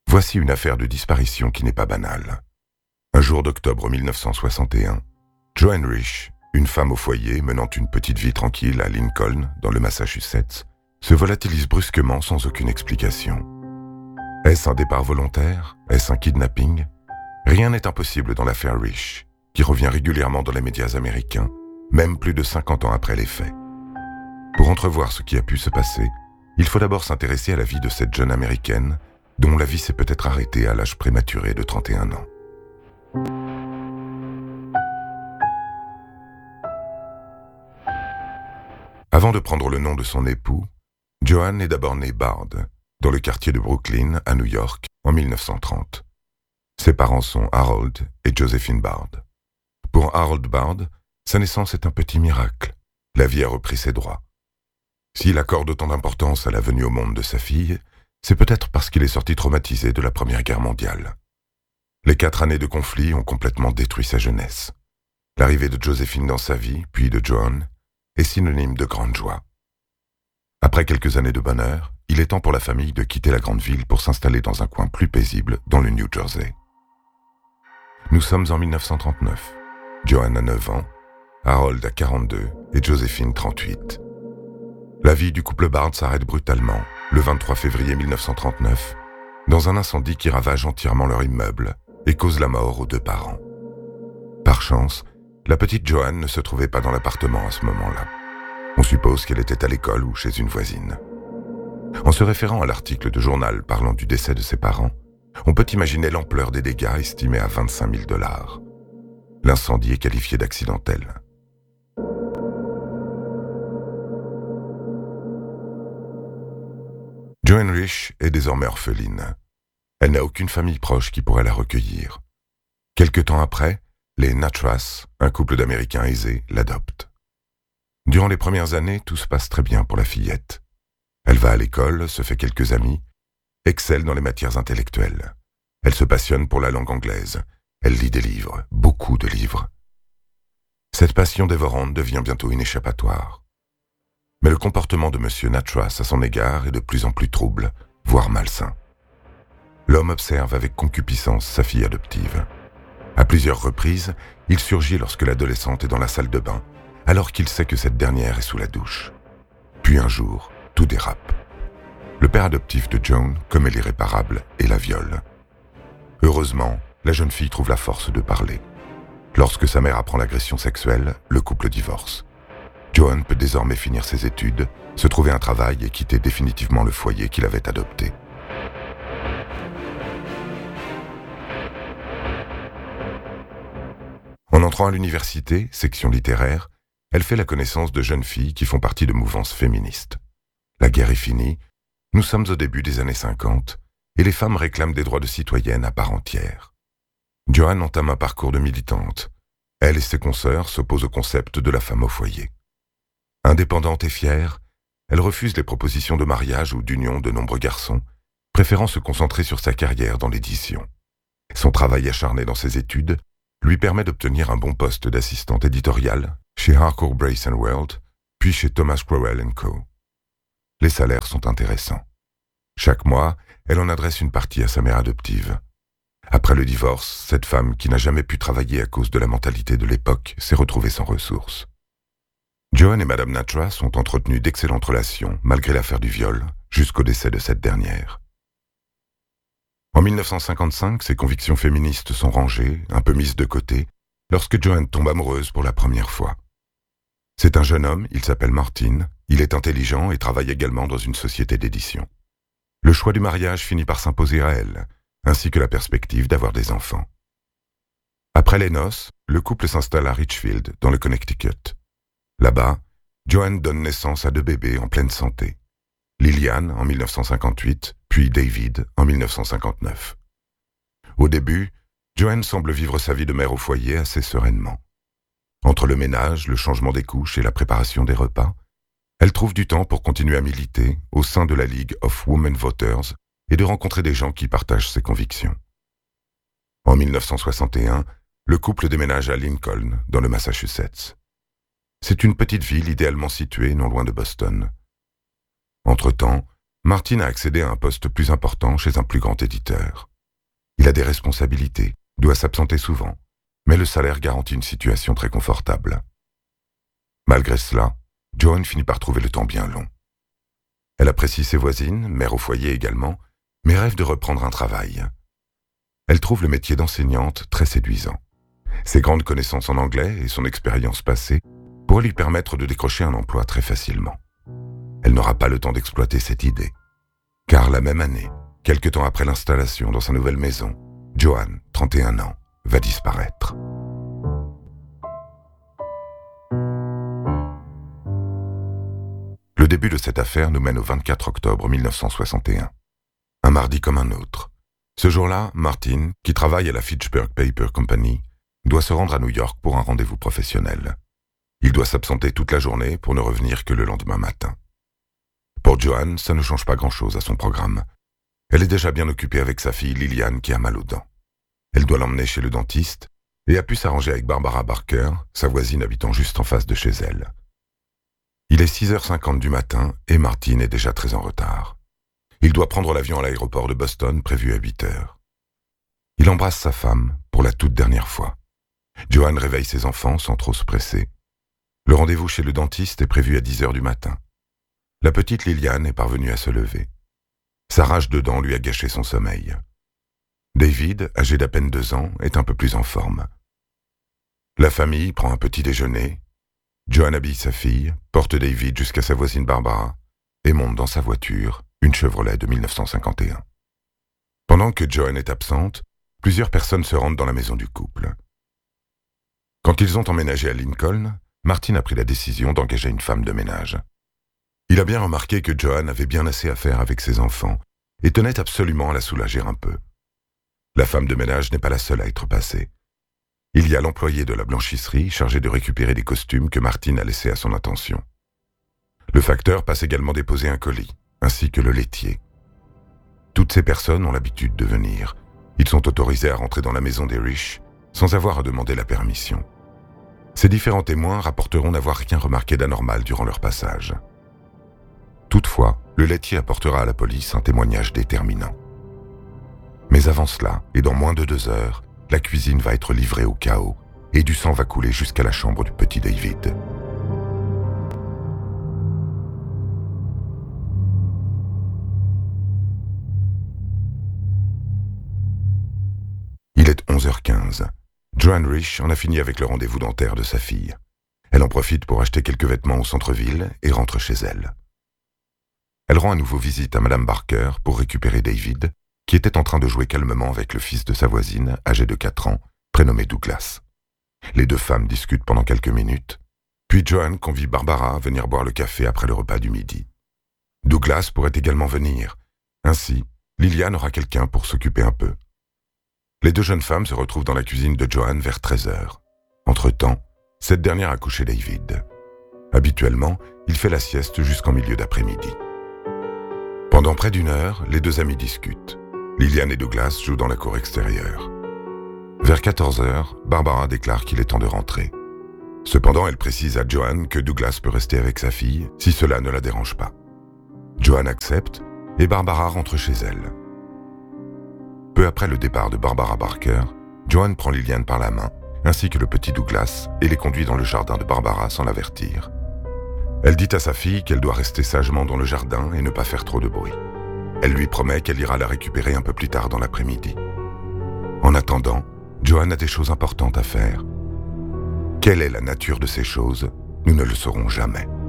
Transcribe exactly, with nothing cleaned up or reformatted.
Voici une affaire de disparition qui n'est pas banale. Un jour d'octobre mille neuf cent soixante et un, Joanne Rich, une femme au foyer menant une petite vie tranquille à Lincoln, dans le Massachusetts, se volatilise brusquement sans aucune explication. Est-ce un départ volontaire? Est-ce un kidnapping? Rien n'est impossible dans l'affaire Rich, qui revient régulièrement dans les médias américains, même plus de cinquante ans après les faits. Pour entrevoir ce qui a pu se passer, il faut d'abord s'intéresser à la vie de cette jeune Américaine, dont la vie s'est peut-être arrêtée à l'âge prématuré de trente et un ans. Avant de prendre le nom de son époux, Joanne est d'abord née Bard, dans le quartier de Brooklyn, à New York, en mille neuf cent trente. Ses parents sont Harold et Josephine Bard. Pour Harold Bard, sa naissance est un petit miracle. La vie a repris ses droits. S'il accorde autant d'importance à la venue au monde de sa fille, c'est peut-être parce qu'il est sorti traumatisé de la Première Guerre mondiale. Les quatre années de conflit ont complètement détruit sa jeunesse. L'arrivée de Josephine dans sa vie, puis de Joan, est synonyme de grande joie. Après quelques années de bonheur, il est temps pour la famille de quitter la grande ville pour s'installer dans un coin plus paisible dans le New Jersey. Nous sommes en mille neuf cent trente-neuf. Joan a neuf ans, Harold a quarante-deux et Josephine trente-huit. La vie du couple Bard s'arrête brutalement, le vingt-trois février mille neuf cent trente-neuf, dans un incendie qui ravage entièrement leur immeuble et cause la mort aux deux parents. Par chance, la petite Joanne ne se trouvait pas dans l'appartement à ce moment-là. On suppose qu'elle était à l'école ou chez une voisine. En se référant à l'article de journal parlant du décès de ses parents, on peut imaginer l'ampleur des dégâts estimés à vingt-cinq mille dollars. L'incendie est qualifié d'accidentel. Joanne Rich est désormais orpheline. Elle n'a aucune famille proche qui pourrait la recueillir. Quelque temps après, les Natras, un couple d'Américains aisés, l'adoptent. Durant les premières années, tout se passe très bien pour la fillette. Elle va à l'école, se fait quelques amis, excelle dans les matières intellectuelles. Elle se passionne pour la langue anglaise. Elle lit des livres, beaucoup de livres. Cette passion dévorante devient bientôt une échappatoire. Mais le comportement de M. Natras à son égard est de plus en plus trouble, voire malsain. L'homme observe avec concupiscence sa fille adoptive. À plusieurs reprises, il surgit lorsque l'adolescente est dans la salle de bain, alors qu'il sait que cette dernière est sous la douche. Puis un jour, tout dérape. Le père adoptif de Joan commet l'irréparable et la viole. Heureusement, la jeune fille trouve la force de parler. Lorsque sa mère apprend l'agression sexuelle, le couple divorce. Joan peut désormais finir ses études, se trouver un travail et quitter définitivement le foyer qu'il avait adopté. En entrant à l'université, section littéraire, elle fait la connaissance de jeunes filles qui font partie de mouvances féministes. La guerre est finie, nous sommes au début des années cinquante, et les femmes réclament des droits de citoyennes à part entière. Joan entame un parcours de militante. Elle et ses consoeurs s'opposent au concept de la femme au foyer. Indépendante et fière, elle refuse les propositions de mariage ou d'union de nombreux garçons, préférant se concentrer sur sa carrière dans l'édition. Son travail acharné dans ses études lui permet d'obtenir un bon poste d'assistante éditoriale chez Harcourt Brace and World, puis chez Thomas Crowell and Co. Les salaires sont intéressants. Chaque mois, elle en adresse une partie à sa mère adoptive. Après le divorce, cette femme qui n'a jamais pu travailler à cause de la mentalité de l'époque s'est retrouvée sans ressources. Joan et Madame Natras ont entretenu d'excellentes relations malgré l'affaire du viol, jusqu'au décès de cette dernière. En mille neuf cent cinquante-cinq, ses convictions féministes sont rangées, un peu mises de côté, lorsque Joan tombe amoureuse pour la première fois. C'est un jeune homme, il s'appelle Martin, il est intelligent et travaille également dans une société d'édition. Le choix du mariage finit par s'imposer à elle, ainsi que la perspective d'avoir des enfants. Après les noces, le couple s'installe à Richfield, dans le Connecticut. Là-bas, Joan donne naissance à deux bébés en pleine santé. Lillian en mille neuf cent cinquante-huit, puis David en mille neuf cent cinquante-neuf. Au début, Joan semble vivre sa vie de mère au foyer assez sereinement. Entre le ménage, le changement des couches et la préparation des repas, elle trouve du temps pour continuer à militer au sein de la League of Women Voters et de rencontrer des gens qui partagent ses convictions. En mille neuf cent soixante et un, le couple déménage à Lincoln, dans le Massachusetts. C'est une petite ville idéalement située non loin de Boston. Entre-temps, Martin a accédé à un poste plus important chez un plus grand éditeur. Il a des responsabilités, doit s'absenter souvent, mais le salaire garantit une situation très confortable. Malgré cela, Joan finit par trouver le temps bien long. Elle apprécie ses voisines, mère au foyer également, mais rêve de reprendre un travail. Elle trouve le métier d'enseignante très séduisant. Ses grandes connaissances en anglais et son expérience passée pourraient lui permettre de décrocher un emploi très facilement. Elle n'aura pas le temps d'exploiter cette idée. Car la même année, quelque temps après l'installation dans sa nouvelle maison, Joan, trente et un ans, va disparaître. Le début de cette affaire nous mène au vingt-quatre octobre mille neuf cent soixante et un. Un mardi comme un autre. Ce jour-là, Martin, qui travaille à la Fitchburg Paper Company, doit se rendre à New York pour un rendez-vous professionnel. Il doit s'absenter toute la journée pour ne revenir que le lendemain matin. Pour Joan, ça ne change pas grand-chose à son programme. Elle est déjà bien occupée avec sa fille Liliane qui a mal aux dents. Elle doit l'emmener chez le dentiste et a pu s'arranger avec Barbara Barker, sa voisine habitant juste en face de chez elle. Il est six heures cinquante du matin et Martin est déjà très en retard. Il doit prendre l'avion à l'aéroport de Boston prévu à huit heures. Il embrasse sa femme pour la toute dernière fois. Joan réveille ses enfants sans trop se presser. Le rendez-vous chez le dentiste est prévu à dix heures du matin. La petite Liliane est parvenue à se lever. Sa rage de dents lui a gâché son sommeil. David, âgé d'à peine deux ans, est un peu plus en forme. La famille prend un petit déjeuner. Joan habille sa fille, porte David jusqu'à sa voisine Barbara et monte dans sa voiture, une Chevrolet de mille neuf cent cinquante et un. Pendant que Joan est absente, plusieurs personnes se rendent dans la maison du couple. Quand ils ont emménagé à Lincoln, Martin a pris la décision d'engager une femme de ménage. Il a bien remarqué que Joan avait bien assez à faire avec ses enfants et tenait absolument à la soulager un peu. La femme de ménage n'est pas la seule à être passée. Il y a l'employé de la blanchisserie chargé de récupérer des costumes que Martin a laissés à son attention. Le facteur passe également déposer un colis, ainsi que le laitier. Toutes ces personnes ont l'habitude de venir. Ils sont autorisés à rentrer dans la maison des riches sans avoir à demander la permission. Ces différents témoins rapporteront n'avoir rien remarqué d'anormal durant leur passage. Toutefois, le laitier apportera à la police un témoignage déterminant. Mais avant cela, et dans moins de deux heures, la cuisine va être livrée au chaos et du sang va couler jusqu'à la chambre du petit David. Il est onze heures quinze. Joan Rich en a fini avec le rendez-vous dentaire de sa fille. Elle en profite pour acheter quelques vêtements au centre-ville et rentre chez elle. Elle rend à nouveau visite à Madame Barker pour récupérer David, qui était en train de jouer calmement avec le fils de sa voisine, âgé de quatre ans, prénommé Douglas. Les deux femmes discutent pendant quelques minutes, puis Joan convie Barbara à venir boire le café après le repas du midi. Douglas pourrait également venir. Ainsi, Liliane aura quelqu'un pour s'occuper un peu. Les deux jeunes femmes se retrouvent dans la cuisine de Joan vers treize heures. Entre-temps, cette dernière a couché David. Habituellement, il fait la sieste jusqu'en milieu d'après-midi. Pendant près d'une heure, les deux amis discutent. Liliane et Douglas jouent dans la cour extérieure. Vers quatorze heures, Barbara déclare qu'il est temps de rentrer. Cependant, elle précise à Joan que Douglas peut rester avec sa fille si cela ne la dérange pas. Joan accepte et Barbara rentre chez elle. Peu après le départ de Barbara Barker, Joan prend Liliane par la main, ainsi que le petit Douglas, et les conduit dans le jardin de Barbara sans l'avertir. Elle dit à sa fille qu'elle doit rester sagement dans le jardin et ne pas faire trop de bruit. Elle lui promet qu'elle ira la récupérer un peu plus tard dans l'après-midi. En attendant, Joan a des choses importantes à faire. Quelle est la nature de ces choses? Nous ne le saurons jamais.